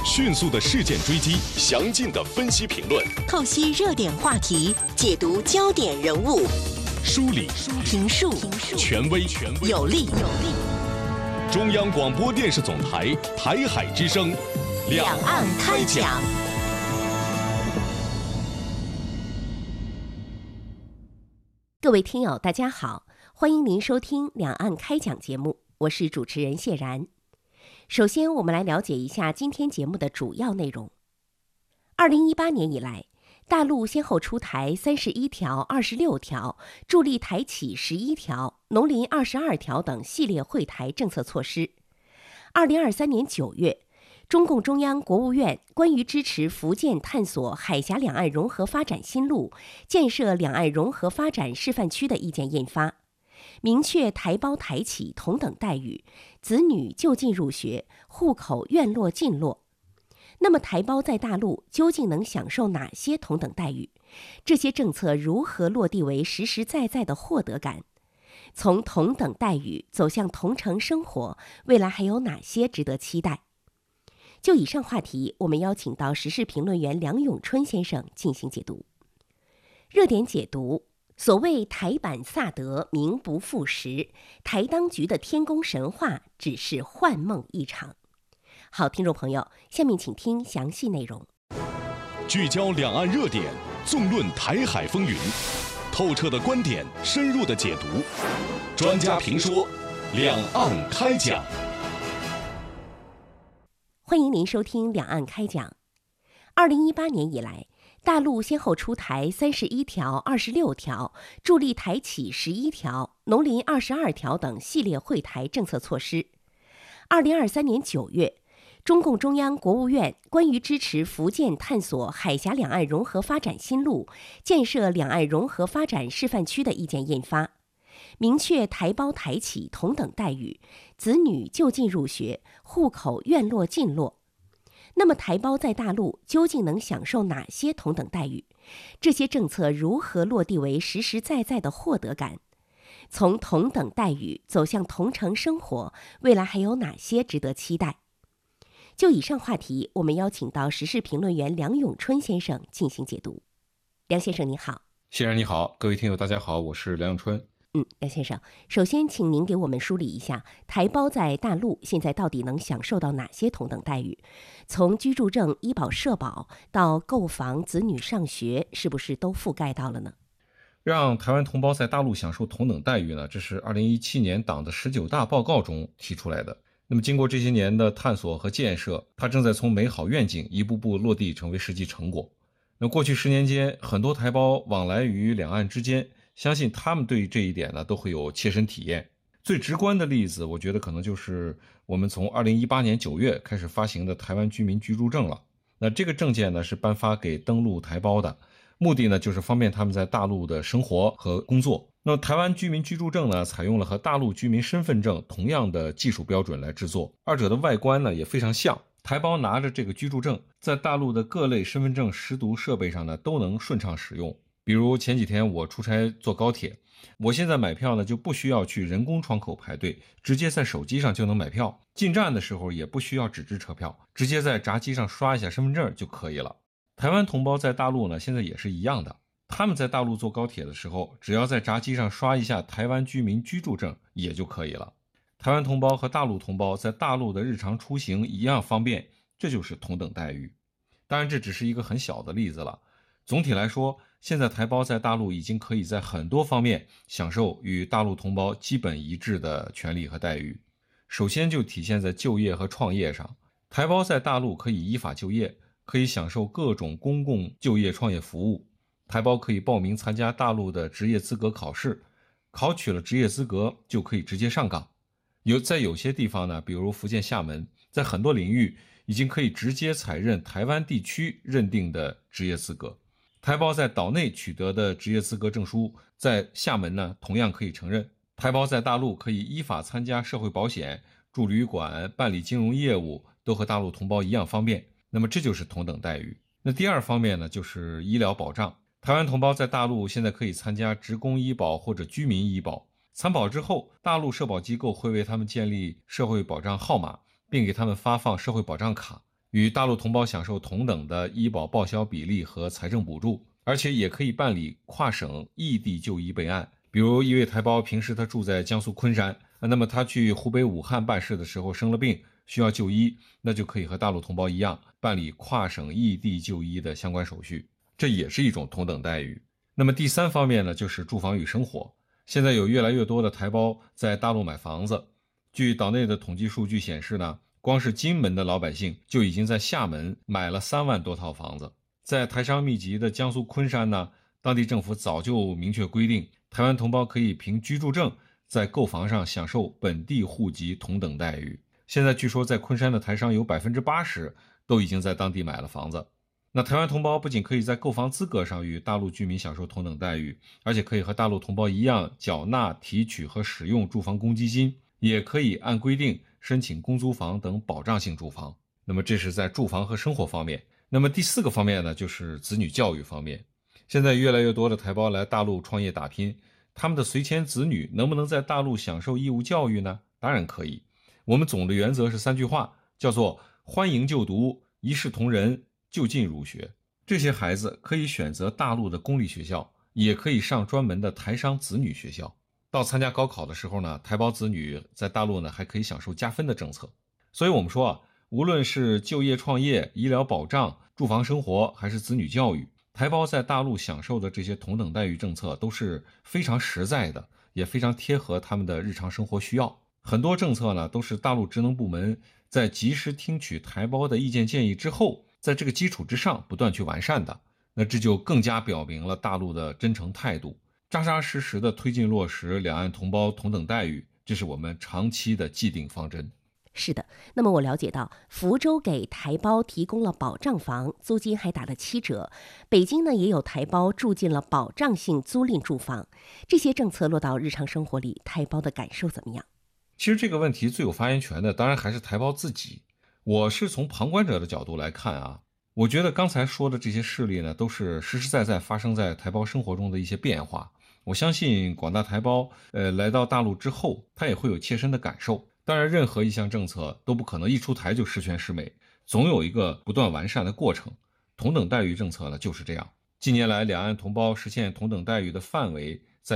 迅速的事件追击，详尽的分析评论， 透析热点话题，解读焦点人物， 梳理评述权威有力。 中央广播电视总台台海之声， 两岸开讲。各位听友，大家好，欢迎您收听两岸开讲节目，我是主持人谢然。首先，我们来了解一下今天节目的主要内容。2018年以来，大陆先后出台31条、26条，助力台企11条、农林22条等系列惠台政策措施。2023年9月，中共中央、国务院关于支持福建探索海峡两岸融合发展新路、建设两岸融合发展示范区的意见印发，明确台胞台企同等待遇，子女就近入学，户口院落近落。那么台胞在大陆究竟能享受哪些同等待遇？这些政策如何落地为实实在在的获得感？从同等待遇走向同城生活，未来还有哪些值得期待？就以上话题，我们邀请到时事评论员梁永春先生进行解读。热点解读：所谓台版萨德名不副实，台当局的天宫神话只是幻梦一场。好，听众朋友，下面请听详细内容。 聚焦两岸热点，纵论台海风云，透彻的观点，深入的解读，专家评说，两岸开讲。 欢迎您收听两岸开讲。2018年以来，大陆先后出台31条、26条，助力台企11条、农林22条等系列惠台政策措施。2023年9月，中共中央、国务院关于支持福建探索海峡两岸融合发展新路、建设两岸融合发展示范区的意见印发，明确台胞台企同等待遇，子女就近入学，户口院落近落。那么台胞在大陆究竟能享受哪些同等待遇？这些政策如何落地为实实在在的获得感？从同等待遇走向同城生活，未来还有哪些值得期待？就以上话题，我们邀请到时事评论员梁永春先生进行解读。梁先生你好。 谢然你好，各位听友大家好，我是梁永春。 梁先生，首先请您给我们梳理一下台胞在大陆现在到底能享受到哪些同等待遇？从居住证、医保、社保到购房、子女上学，是不是都覆盖到了呢？ 让台湾同胞在大陆享受同等待遇呢，这是2017年党的19大报告中提出来的。那么经过这些年的探索和建设，它正在从美好愿景一步步落地成为实际成果。那过去10年间，很多台胞往来于两岸之间，相信他们对这一点呢都会有切身体验。最直观的例子，我觉得可能就是我们从2018年9月开始发行的台湾居民居住证了。那这个证件呢是颁发给登陆台胞的，目的呢就是方便他们在大陆的生活和工作。那么台湾居民居住证呢，采用了和大陆居民身份证同样的技术标准来制作，二者的外观呢也非常像。台胞拿着这个居住证，在大陆的各类身份证识读设备上呢都能顺畅使用。比如前几天我出差坐高铁，我现在买票呢就不需要去人工窗口排队，直接在手机上就能买票。进站的时候也不需要纸质车票，直接在闸机上刷一下身份证就可以了。台湾同胞在大陆呢现在也是一样的，他们在大陆坐高铁的时候，只要在闸机上刷一下台湾居民居住证也就可以了。台湾同胞和大陆同胞在大陆的日常出行一样方便，这就是同等待遇。当然这只是一个很小的例子了，总体来说，现在台胞在大陆已经可以在很多方面享受与大陆同胞基本一致的权利和待遇。首先就体现在就业和创业上，台胞在大陆可以依法就业，可以享受各种公共就业创业服务。台胞可以报名参加大陆的职业资格考试，考取了职业资格就可以直接上岗。在有些地方呢，比如福建厦门，在很多领域已经可以直接采认台湾地区认定的职业资格。台胞在岛内取得的职业资格证书，在厦门呢同样可以承认。台胞在大陆可以依法参加社会保险、住旅馆、办理金融业务，都和大陆同胞一样方便。那么这就是同等待遇。那第二方面呢，就是医疗保障。台湾同胞在大陆现在可以参加职工医保或者居民医保，参保之后，大陆社保机构会为他们建立社会保障号码，并给他们发放社会保障卡。 与大陆同胞享受同等的医保报销比例和财政补助，而且也可以办理跨省异地就医备案。比如一位台胞平时他住在江苏昆山，那么他去湖北武汉办事的时候生了病，需要就医，那就可以和大陆同胞一样办理跨省异地就医的相关手续，这也是一种同等待遇。那么第三方面呢，就是住房与生活。现在有越来越多的台胞在大陆买房子，据岛内的统计数据显示呢，光是金门的老百姓就已经在厦门买了3万多套房子。在台商密集的江苏昆山呢，当地政府早就明确规定，台湾同胞可以凭居住证在购房上享受本地户籍同等待遇。现在据说在昆山的台商有 80% 都已经在当地买了房子。那台湾同胞不仅可以在购房资格上与大陆居民享受同等待遇，而且可以和大陆同胞一样缴纳、提取和使用住房公积金，也可以按规定申请公租房等保障性住房。那么这是在住房和生活方面。那么第4个方面呢，就是子女教育方面。现在越来越多的台胞来大陆创业打拼，他们的随迁子女能不能在大陆享受义务教育呢？当然可以。我们总的原则是3句话，叫做欢迎就读、一视同仁、就近入学。这些孩子可以选择大陆的公立学校，也可以上专门的台商子女学校。到参加高考的时候呢，台胞子女在大陆呢还可以享受加分的政策。所以我们说无论是就业创业、医疗保障、住房生活还是子女教育，台胞在大陆享受的这些同等待遇政策都是非常实在的，也非常贴合他们的日常生活需要。很多政策呢都是大陆职能部门在及时听取台胞的意见建议之后，在这个基础之上不断去完善的。那这就更加表明了大陆的真诚态度，扎扎实实的推进落实两岸同胞同等待遇，这是我们长期的既定方针。 是的，那么我了解到，福州给台胞提供了保障房，租金还打了7折。北京呢也有台胞住进了保障性租赁住房。这些政策落到日常生活里，台胞的感受怎么样？ 其实这个问题最有发言权的当然还是台胞自己。我是从旁观者的角度来看我觉得刚才说的这些事例呢，都是实实在在发生在台胞生活中的一些变化。我相信广大台胞来到大陆之后，他也会有切身的感受。当然任何一项政策都不可能一出台就十全十美，总有一个不断完善的过程。同等待遇政策呢就是这样。近年来两岸同胞实现同等待遇的范围